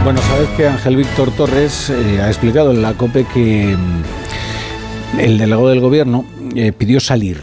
Bueno, sabes que Ángel Víctor Torres ha explicado en la COPE que el delegado del gobierno pidió salir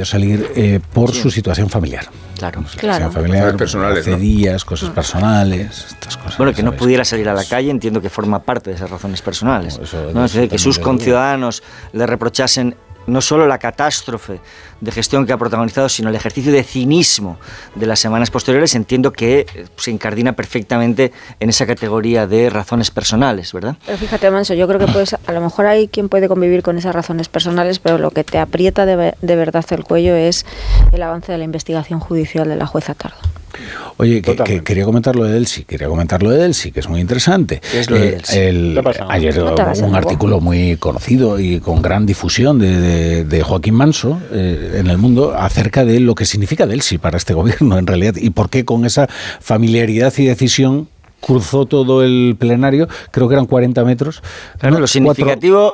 por su situación familiar. Claro. Situación familiar, cosas personales, hace días, cosas personales, estas cosas. Bueno, que no ¿sabes? pudiera salir a la calle, entiendo que forma parte de esas razones personales. No, Es decir, que sus conciudadanos le reprochasen no solo la catástrofe de gestión que ha protagonizado, sino el ejercicio de cinismo de las semanas posteriores, entiendo que se incardina perfectamente en esa categoría de razones personales, ¿verdad? Pero fíjate, Manso, yo creo que a lo mejor hay quien puede convivir con esas razones personales, pero lo que te aprieta de verdad el cuello es el avance de la investigación judicial de la jueza Tardo. Oye, que quería comentar lo de Delsi, que es muy interesante. ¿Qué es lo de Delsi? Ayer un artículo muy conocido y con gran difusión de Joaquín Manso en El Mundo acerca de lo que significa Delsi para este gobierno en realidad y por qué con esa familiaridad y decisión cruzó todo el plenario, creo que eran 40 metros. Claro, lo significativo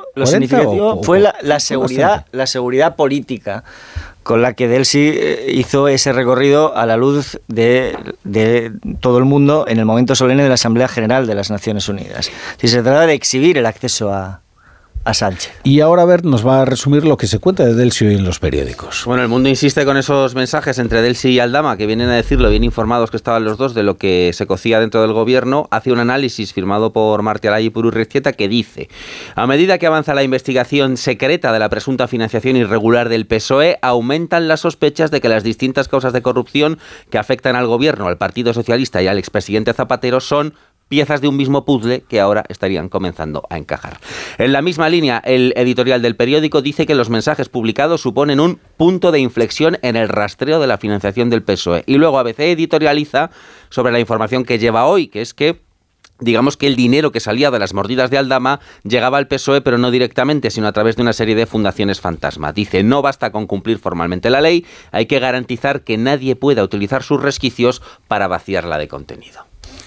fue la seguridad política con la que Delsi hizo ese recorrido a la luz de todo el mundo en el momento solemne de la Asamblea General de las Naciones Unidas. Si se trata de exhibir el acceso a Sánchez. Y ahora, a ver, nos va a resumir lo que se cuenta de Delsi hoy en los periódicos. Bueno, El Mundo insiste con esos mensajes entre Delsi y Aldama, que vienen a decirlo, bien informados que estaban los dos de lo que se cocía dentro del gobierno. Hace un análisis firmado por Martí Alay y por Urriztieta que dice: a medida que avanza la investigación secreta de la presunta financiación irregular del PSOE, aumentan las sospechas de que las distintas causas de corrupción que afectan al gobierno, al Partido Socialista y al expresidente Zapatero son piezas de un mismo puzzle que ahora estarían comenzando a encajar. En la misma línea, el editorial del periódico dice que los mensajes publicados suponen un punto de inflexión en el rastreo de la financiación del PSOE. Y luego ABC editorializa sobre la información que lleva hoy, que es que digamos que el dinero que salía de las mordidas de Aldama llegaba al PSOE, pero no directamente, sino a través de una serie de fundaciones fantasma. Dice: no basta con cumplir formalmente la ley, hay que garantizar que nadie pueda utilizar sus resquicios para vaciarla de contenido.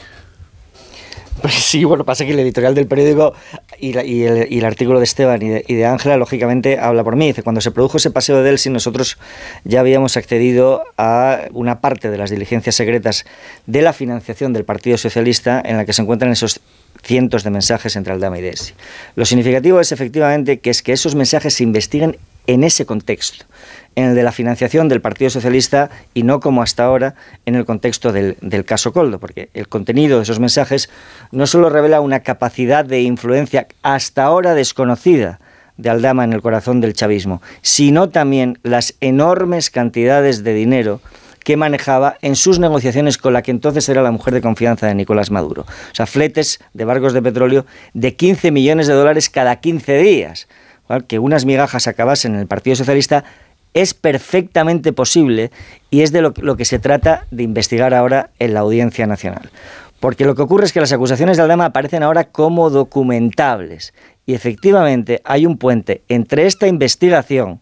Pues sí, bueno, pasa que el editorial del periódico y el artículo de Esteban y de Ángela, lógicamente, habla por mí. Dice: cuando se produjo ese paseo de Delsi, nosotros ya habíamos accedido a una parte de las diligencias secretas de la financiación del Partido Socialista, en la que se encuentran esos cientos de mensajes entre Aldama y Delsi. Lo significativo es, efectivamente, que esos mensajes se investiguen en ese contexto, en el de la financiación del Partido Socialista y no como hasta ahora en el contexto del caso Koldo, porque el contenido de esos mensajes no solo revela una capacidad de influencia hasta ahora desconocida de Aldama en el corazón del chavismo, sino también las enormes cantidades de dinero que manejaba en sus negociaciones con la que entonces era la mujer de confianza de Nicolás Maduro. O sea, fletes de barcos de petróleo de $15 millones cada 15 días. Que unas migajas acabasen en el Partido Socialista es perfectamente posible y es de lo que se trata de investigar ahora en la Audiencia Nacional. Porque lo que ocurre es que las acusaciones de Aldama aparecen ahora como documentables y efectivamente hay un puente entre esta investigación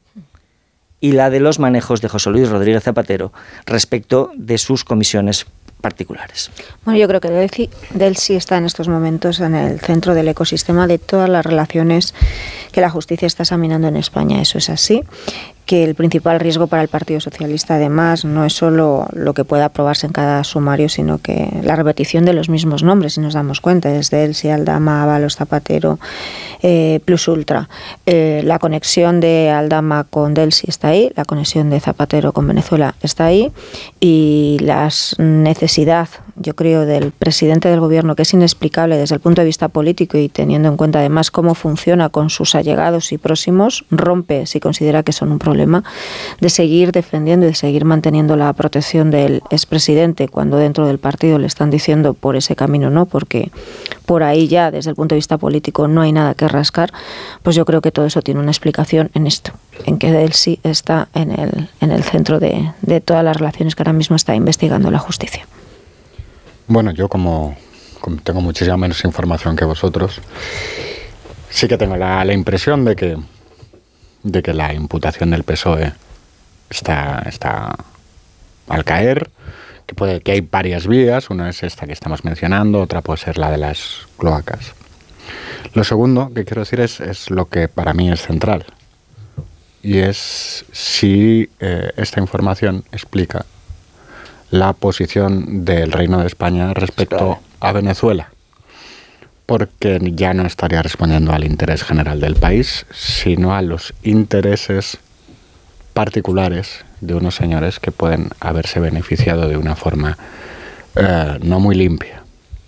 y la de los manejos de José Luis Rodríguez Zapatero respecto de sus comisiones particulares. Bueno, yo creo que Delsi está en estos momentos en el centro del ecosistema de todas las relaciones que la justicia está examinando en España. Eso es así, que el principal riesgo para el Partido Socialista, además, no es solo lo que pueda aprobarse en cada sumario, sino que la repetición de los mismos nombres, si nos damos cuenta, desde Delsi, Aldama, Ábalos, Zapatero, Plus Ultra. La conexión de Aldama con Delsi está ahí, la conexión de Zapatero con Venezuela está ahí, y la necesidad, yo creo, del presidente del gobierno, que es inexplicable desde el punto de vista político y teniendo en cuenta además cómo funciona con sus allegados y próximos, rompe si considera que son un problema, de seguir defendiendo y de seguir manteniendo la protección del expresidente cuando dentro del partido le están diciendo por ese camino no, porque por ahí ya desde el punto de vista político no hay nada que rascar. Pues yo creo que todo eso tiene una explicación en esto, en que Delsi está en el centro de todas las relaciones que ahora mismo está investigando la justicia. Bueno, yo como tengo muchísima menos información que vosotros, sí que tengo la impresión de que la imputación del PSOE está al caer, que hay varias vías. Una es esta que estamos mencionando, otra puede ser la de las cloacas. Lo segundo que quiero decir es lo que para mí es central, y es si esta información explica la posición del Reino de España respecto a Venezuela. porque ya no estaría respondiendo al interés general del país, sino a los intereses particulares de unos señores que pueden haberse beneficiado de una forma no muy limpia.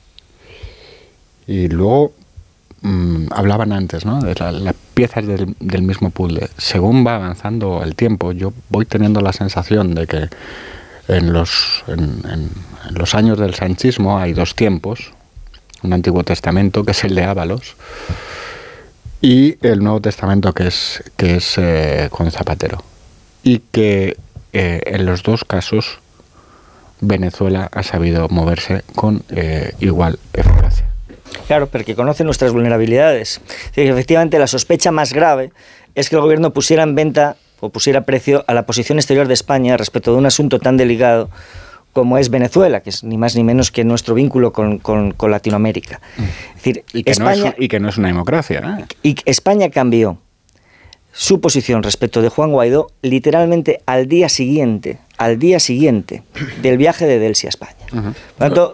Y luego hablaban antes, ¿no?, de las piezas del mismo puzzle. Según va avanzando el tiempo, yo voy teniendo la sensación de que en los años del sanchismo hay dos tiempos: un Antiguo Testamento, que es el de Ábalos, y el Nuevo Testamento, que es con Zapatero. Y que en los dos casos Venezuela ha sabido moverse con igual eficacia. Claro, porque conoce nuestras vulnerabilidades. Efectivamente, la sospecha más grave es que el gobierno pusiera en venta o pusiera precio a la posición exterior de España respecto de un asunto tan delicado como es Venezuela, que es ni más ni menos que nuestro vínculo con Latinoamérica. Es decir, y que no es una democracia, ¿eh? Y España cambió su posición respecto de Juan Guaidó literalmente al día siguiente del viaje de Delcy a España. Por lo tanto,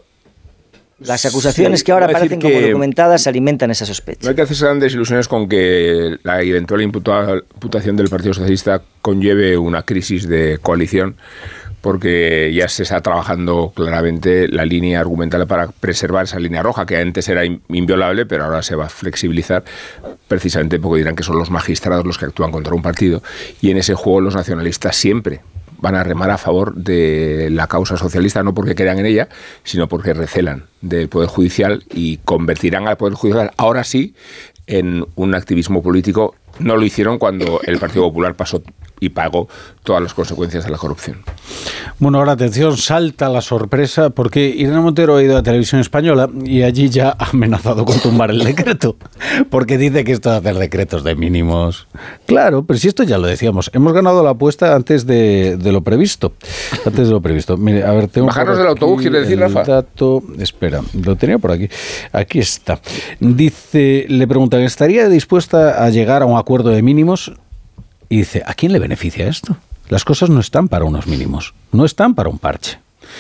las acusaciones que ahora parecen como documentadas alimentan esa sospecha. No hay que hacerse grandes ilusiones con que la eventual imputación del Partido Socialista conlleve una crisis de coalición, porque ya se está trabajando claramente la línea argumental para preservar esa línea roja, que antes era inviolable, pero ahora se va a flexibilizar, precisamente porque dirán que son los magistrados los que actúan contra un partido, y en ese juego los nacionalistas siempre van a remar a favor de la causa socialista, no porque crean en ella, sino porque recelan del Poder Judicial y convertirán al Poder Judicial, ahora sí, en un activismo político. No lo hicieron cuando el Partido Popular pasó y pagó todas las consecuencias de la corrupción. Bueno, ahora atención, salta la sorpresa, porque Irene Montero ha ido a Televisión Española y allí ya ha amenazado con tumbar el decreto, porque dice que esto de hacer decretos de mínimos... Claro, pero si esto ya lo decíamos, hemos ganado la apuesta antes de lo previsto. Antes de lo previsto. Mire, a ver, tengo... Bajarnos del autobús, quiere decir, Rafa. Dato, espera, lo tenía por aquí. Aquí está. Dice, le preguntan, ¿estaría dispuesta a llegar a un acuerdo de mínimos? Y dice, ¿a quién le beneficia esto? Las cosas no están para unos mínimos, no están para un parche.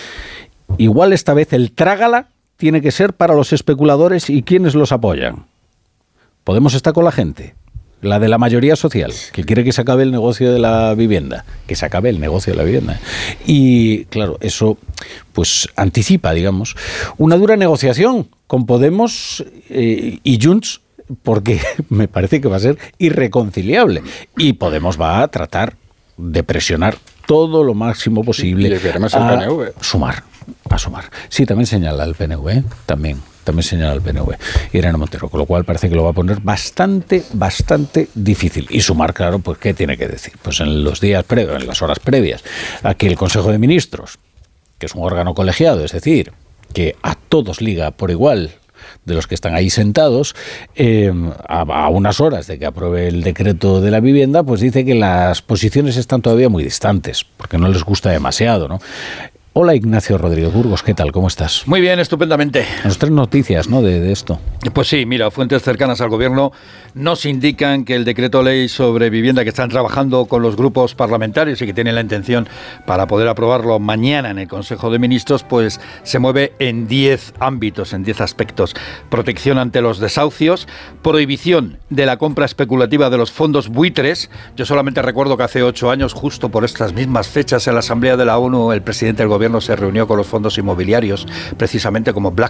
Igual esta vez el trágala tiene que ser para los especuladores y quienes los apoyan. Podemos estar con la gente, la de la mayoría social, que quiere que se acabe el negocio de la vivienda, que se acabe el negocio de la vivienda. Y claro, eso pues anticipa, digamos, una dura negociación con Podemos y Junts, porque me parece que va a ser irreconciliable. Y Podemos va a tratar de presionar todo lo máximo posible a sumar. Sí, también señala el PNV, ¿eh? También señala el PNV, Irene Montero, con lo cual parece que lo va a poner bastante difícil. Y sumar, claro, pues ¿qué tiene que decir? Pues en los días previos, en las horas previas, a que el Consejo de Ministros, que es un órgano colegiado, es decir, que a todos liga por igual, de los que están ahí sentados, a unas horas de que apruebe el decreto de la vivienda, pues dice que las posiciones están todavía muy distantes, porque no les gusta demasiado, ¿no? Hola, Ignacio Rodríguez Burgos, ¿qué tal? ¿Cómo estás? Muy bien, estupendamente. Nos traen noticias, ¿no?, de esto. Pues sí, mira, fuentes cercanas al gobierno nos indican que el decreto ley sobre vivienda, que están trabajando con los grupos parlamentarios y que tienen la intención para poder aprobarlo mañana en el Consejo de Ministros, pues se mueve en 10 ámbitos, en 10 aspectos. Protección ante los desahucios, prohibición de la compra especulativa de los fondos buitres. Yo solamente recuerdo que hace 8 años, justo por estas mismas fechas, en la Asamblea de la ONU, el presidente del gobierno se reunió con los fondos inmobiliarios, precisamente como